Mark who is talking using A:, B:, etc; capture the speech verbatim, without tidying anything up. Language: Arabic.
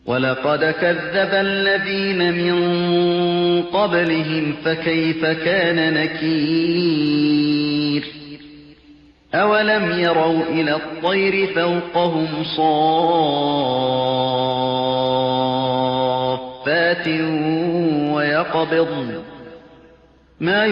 A: وَلَقَدْ كَذَّبَ الَّذِينَ مِن قَبْلِهِمْ فَكَيْفَ كَانَ نَكِيرِ أَوَلَمْ يَرَوْا إِلَى الطَّيْرِ فَوْقَهُمْ صَافَّاتٍ وَيَقْبِضْنَ مَا